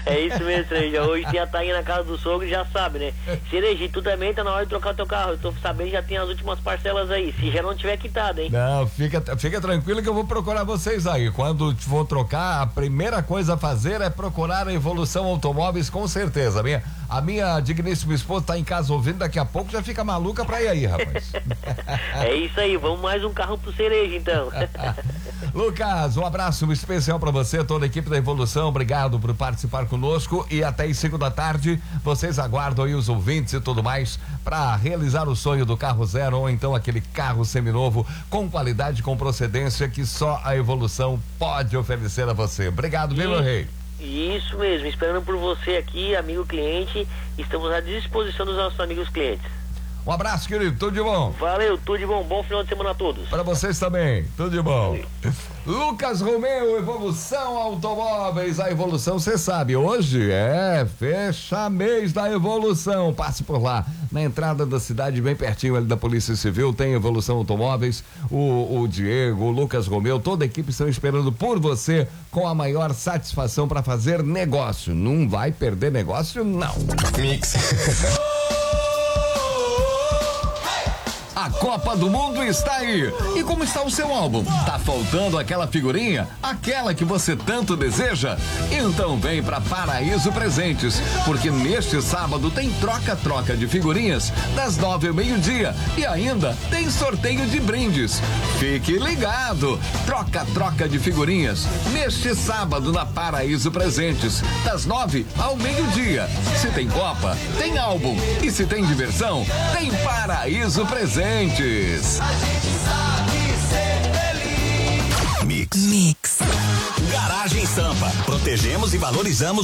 É isso mesmo, Cereja. Hoje tem a tainha na casa do sogro, já sabe, né? Cereja, tu também tá na hora de trocar teu carro. Eu tô sabendo que já tem as últimas parcelas aí. Se já não tiver quitado, hein? Não, fica tranquilo que eu vou procurar vocês aí. Quando for trocar, a primeira coisa a fazer é procurar a Evolução Automóveis, com certeza. A minha digníssima esposa tá em casa ouvindo, daqui a pouco já fica maluca pra ir aí, rapaz. É isso aí, vamos mais um carro pro Cereja, então. Lucas, um abraço especial pra você, toda a equipe da Evolução, obrigado por participar conosco e até às 5 da tarde, vocês aguardam aí os ouvintes e tudo mais pra realizar o sonho do carro zero ou então aquele carro seminovo com qualidade, com procedência que só a Evolução pode oferecer a você. Obrigado, viu, meu rei? Isso mesmo, esperando por você aqui, amigo cliente, estamos à disposição dos nossos amigos clientes. Um abraço, querido, tudo de bom. Valeu, tudo de bom, bom final de semana a todos. Para vocês também, tudo de bom. Lucas Romeu, Evolução Automóveis, a Evolução, você sabe, hoje fecha mês da Evolução, passe por lá, na entrada da cidade, bem pertinho ali da Polícia Civil, tem Evolução Automóveis, o Diego, o Lucas Romeu, toda a equipe estão esperando por você com a maior satisfação para fazer negócio, não vai perder negócio, não. Mix. A Copa do Mundo está aí. E como está o seu álbum? Tá faltando aquela figurinha? Aquela que você tanto deseja? Então vem pra Paraíso Presentes, porque neste sábado tem troca-troca de figurinhas das 9 ao meio-dia e ainda tem sorteio de brindes. Fique ligado! Troca-troca de figurinhas neste sábado na Paraíso Presentes, das 9 ao meio-dia. Se tem Copa, tem álbum. E se tem diversão, tem Paraíso Presentes. A gente sabe ser feliz. Mix. Garagem Sampa. Protegemos e valorizamos